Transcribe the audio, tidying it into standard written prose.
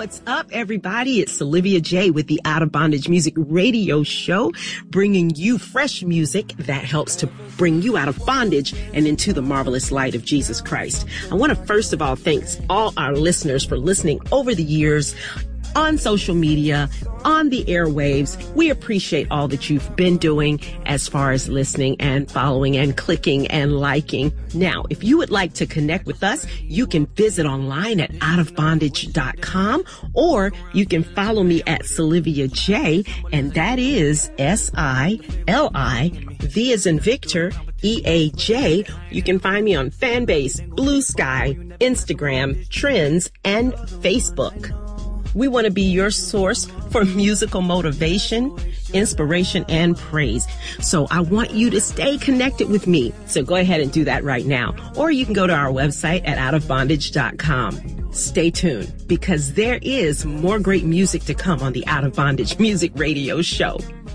What's up, everybody? It's Olivia J with the Out of Bondage Music Radio Show, bringing you fresh music that helps to bring you out of bondage and into the marvelous light of Jesus Christ. I want to first of all thank all our listeners for listening over the years, on social media, on the airwaves. We appreciate all that you've been doing as far as listening and following and clicking and liking. Now, if you would like to connect with us, you can visit online at outofbondage.com, or you can follow me at Solivia J, and that is S-I-L-I, V as in Victor, E-A-J. You can find me on Fanbase, Blue Sky, Instagram, Trends, and Facebook. We want to be your source for musical motivation, inspiration, and praise. So I want you to stay connected with me. So go ahead and do that right now. Or you can go to our website at outofbondage.com. Stay tuned, because there is more great music to come on the Out of Bondage Music Radio Show.